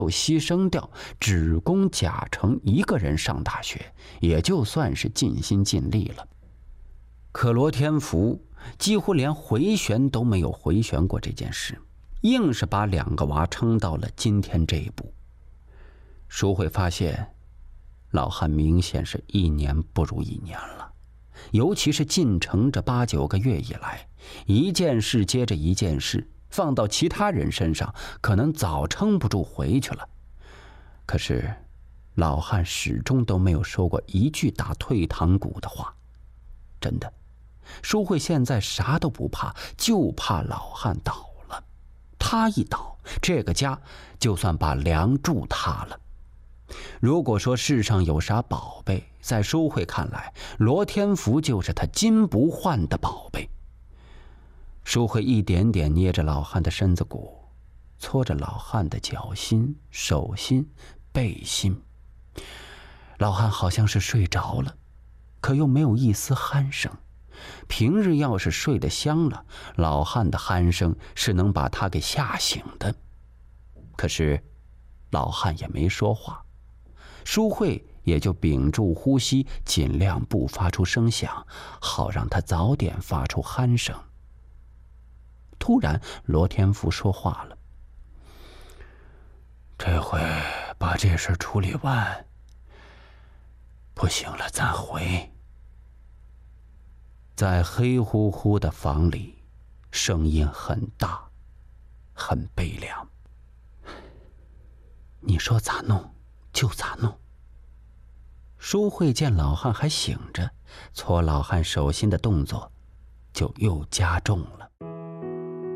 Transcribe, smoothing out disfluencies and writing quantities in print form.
牺牲掉，只供贾成一个人上大学，也就算是尽心尽力了。可罗天福几乎连回旋都没有回旋过这件事，硬是把2个娃撑到了今天这一步。淑慧发现，老汉明显是1年不如1年了，尤其是进城这8、9个月以来，一件事接着一件事，放到其他人身上，可能早撑不住回去了。可是，老汉始终都没有说过一句打退堂鼓的话。真的，淑慧现在啥都不怕，就怕老汉倒了。他一倒，这个家就算把梁柱塌了。如果说世上有啥宝贝，在淑慧看来，罗天福就是他金不换的宝贝。淑慧一点点捏着老汉的身子骨，搓着老汉的脚心、手心、背心。老汉好像是睡着了，可又没有一丝鼾声。平日要是睡得香了，老汉的鼾声是能把他给吓醒的。可是老汉也没说话，淑慧也就屏住呼吸，尽量不发出声响，好让他早点发出鼾声。突然罗天福说话了：“这回把这事处理完，不行了咱回。”在黑乎乎的房里，声音很大，很悲凉。你说咋弄就咋弄。淑慧见老汉还醒着，搓老汉手心的动作就又加重了。